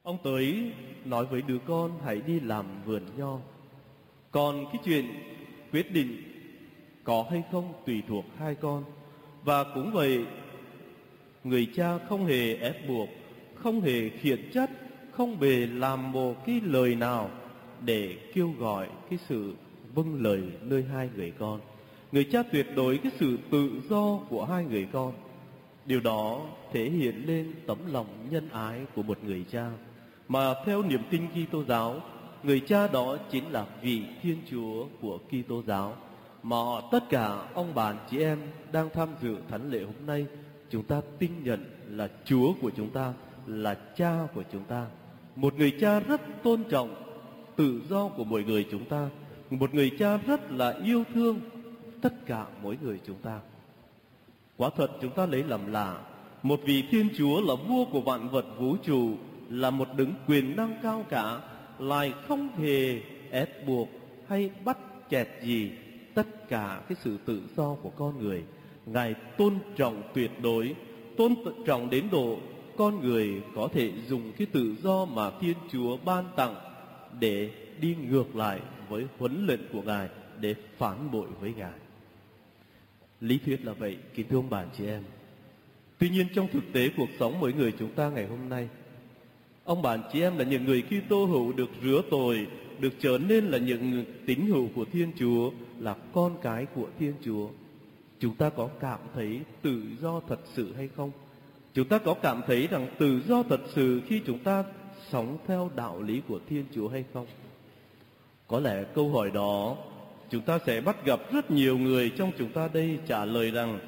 Ông tới nói với đứa con hãy đi làm vườn nho. Còn cái chuyện quyết định có hay không tùy thuộc hai con. Và cũng vậy, người cha không hề ép buộc, không hề khiển trách, không hề làm một cái lời nào để kêu gọi cái sự vâng lời nơi hai người con. Người cha tuyệt đối cái sự tự do của hai người con. Điều đó thể hiện lên tấm lòng nhân ái của một người cha, mà theo niềm tin Kitô giáo, người cha đó chính là vị Thiên Chúa của Kitô giáo. Mà tất cả ông bà chị em đang tham dự thánh lễ hôm nay, chúng ta tin nhận là Chúa của chúng ta, là cha của chúng ta. Một người cha rất tôn trọng tự do của mỗi người chúng ta, một người cha rất là yêu thương tất cả mỗi người chúng ta. Quả thật chúng ta lấy làm lạ, một vị Thiên Chúa là vua của vạn vật vũ trụ, là một đấng quyền năng cao cả, lại không hề ép buộc hay bắt chẹt gì tất cả cái sự tự do của con người. Ngài tôn trọng tuyệt đối, tôn trọng đến độ con người có thể dùng cái tự do mà Thiên Chúa ban tặng để đi ngược lại với huấn lệnh của Ngài, để phản bội với Ngài. Lý thuyết là vậy, kính thưa ông bà chị em. Tuy nhiên trong thực tế cuộc sống mỗi người chúng ta ngày hôm nay, ông bà chị em là những người Kitô hữu được rửa tội, được trở nên là những tín hữu của Thiên Chúa, là con cái của Thiên Chúa. Chúng ta có cảm thấy tự do thật sự hay không? Chúng ta có cảm thấy rằng tự do thật sự khi chúng ta sống theo đạo lý của Thiên Chúa hay không? Có lẽ câu hỏi đó chúng ta sẽ bắt gặp rất nhiều người trong chúng ta đây trả lời rằng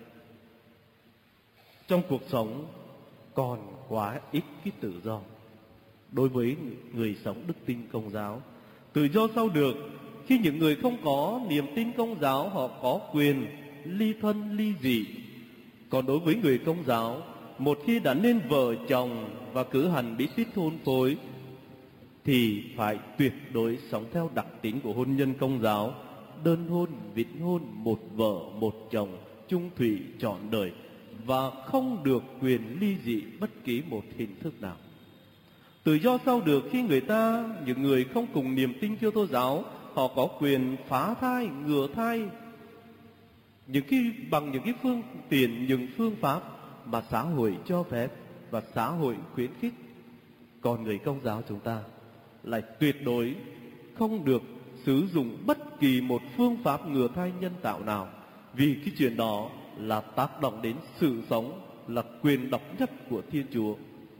trong cuộc sống còn quá ít cái tự do. Đối với người sống đức tin Công giáo, tự do sao được khi những người không có niềm tin Công giáo họ có quyền ly thân ly dị. Còn đối với người Công giáo, một khi đã nên vợ chồng và cử hành bí tích hôn phối thì phải tuyệt đối sống theo đặc tính của hôn nhân Công giáo, đơn hôn, vĩnh hôn, một vợ một chồng, chung thủy trọn đời, và không được quyền ly dị bất kỳ một hình thức nào. Tự do sao được khi những người không cùng niềm tin Kitô giáo, họ có quyền phá thai, ngừa thai bằng những cái phương tiện, những phương pháp mà xã hội cho phép và xã hội khuyến khích. Còn người Công giáo chúng ta lại tuyệt đối không được sử dụng bất kỳ một phương pháp ngừa thai nhân tạo nào, vì cái chuyện đó là tác động đến sự sống, là quyền độc nhất của Thiên Chúa.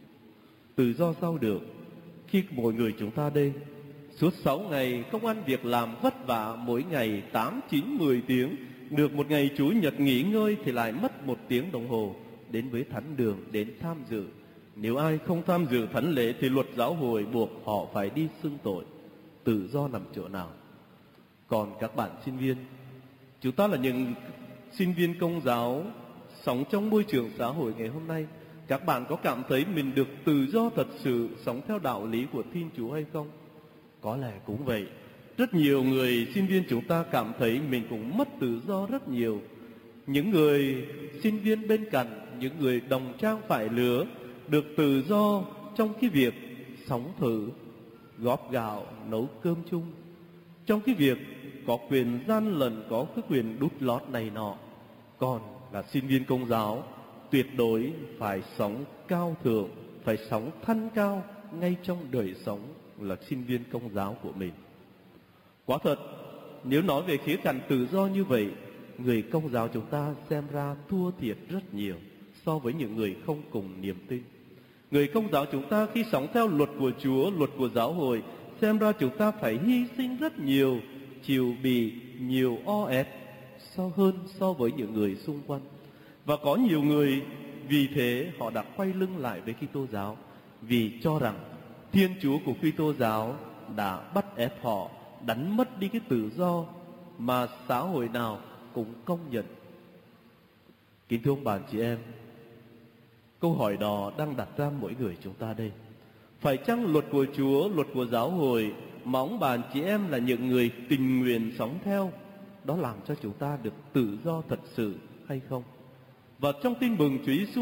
Tự do sao được khi mỗi người chúng ta đây suốt 6 ngày công ăn việc làm vất vả, mỗi ngày 8, 9, 10 tiếng, được một ngày Chủ nhật nghỉ ngơi thì lại mất 1 tiếng đồng hồ đến với thánh đường, đến tham dự. Nếu ai không tham dự thánh lễ thì luật giáo hội buộc họ phải đi xưng tội. Tự do nằm chỗ nào? Còn các bạn sinh viên, chúng ta là những sinh viên Công giáo sống trong môi trường xã hội ngày hôm nay, các bạn có cảm thấy mình được tự do thật sự sống theo đạo lý của Thiên Chúa hay không? Có lẽ cũng vậy. Rất nhiều người sinh viên chúng ta cảm thấy mình cũng mất tự do rất nhiều. Những người sinh viên bên cạnh, những người đồng trang phải lứa, được tự do trong cái việc sống thử, góp gạo, nấu cơm chung, trong cái việc có quyền gian lận, có cái quyền đút lót này nọ. Còn là sinh viên Công giáo tuyệt đối phải sống cao thượng, phải sống thanh cao ngay trong đời sống là sinh viên Công giáo của mình. Quả thật, nếu nói về khía cạnh tự do như vậy, người Công giáo chúng ta xem ra thua thiệt rất nhiều so với những người không cùng niềm tin. Người Công giáo chúng ta khi sống theo luật của Chúa, luật của giáo hội, xem ra chúng ta phải hy sinh rất nhiều, chịu bị nhiều o ép so với những người xung quanh. Và có nhiều người vì thế họ đã quay lưng lại với Kitô giáo, vì cho rằng Thiên Chúa của Kitô giáo đã bắt ép họ, đánh mất đi cái tự do mà xã hội nào cũng công nhận. Kính thưa ông bà chị em, câu hỏi đó đang đặt ra mỗi người chúng ta đây. Phải chăng luật của Chúa, luật của giáo hội mà ông bà chị em là những người tình nguyện sống theo, đó làm cho chúng ta được tự do thật sự hay không? Và trong tin mừng Chúa Giêsu